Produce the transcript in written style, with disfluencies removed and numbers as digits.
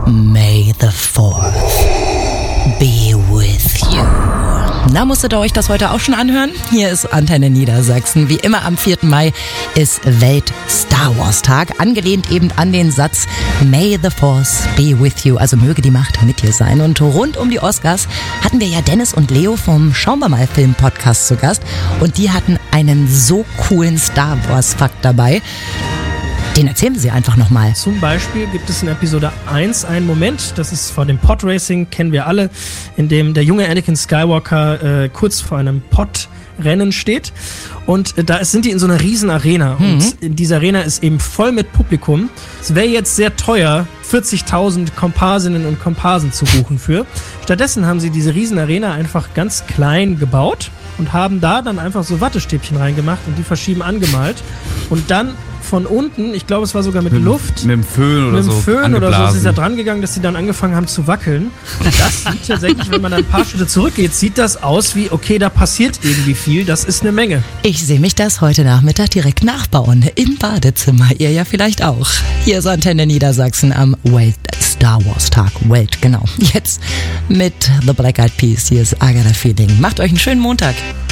May the 4th be with you. Na, musstet ihr euch das heute auch schon anhören? Hier ist Antenne Niedersachsen. Wie immer am 4. Mai ist Welt-Star Wars Tag, angelehnt eben an den Satz May the Force be with you, also möge die Macht mit dir sein. Und rund um die Oscars hatten wir ja Dennis und Leo vom Schauen wir mal Film Podcast zu Gast und die hatten einen so coolen Star Wars Fakt dabei. Den erzählen Sie einfach nochmal. Zum Beispiel gibt es in Episode 1 einen Moment, das ist vor dem Podracing, kennen wir alle, in dem der junge Anakin Skywalker kurz vor einem Podrennen steht und sind die in so einer riesen Arena und in dieser Arena ist eben voll mit Publikum. Es wäre jetzt sehr teuer, 40.000 Komparsinnen und Komparsen zu buchen für. Stattdessen haben sie diese riesen Arena einfach ganz klein gebaut und haben da dann einfach so Wattestäbchen reingemacht und die verschieben angemalt und dann von unten, ich glaube, es war sogar mit Luft. Mit dem Föhn oder so. Mit dem Föhn oder so ist es da dran gegangen, dass sie dann angefangen haben zu wackeln. Und das sieht tatsächlich, wenn man dann ein paar Schritte zurückgeht, sieht das aus wie, okay, da passiert irgendwie viel, das ist eine Menge. Ich sehe mich das heute Nachmittag direkt nachbauen, im Badezimmer, ihr ja vielleicht auch. Hier ist Antenne Niedersachsen am Welt-Star Wars Tag. Welt, genau. Jetzt mit The Black Eyed Peas, hier ist I Got a Feeling. Macht euch einen schönen Montag.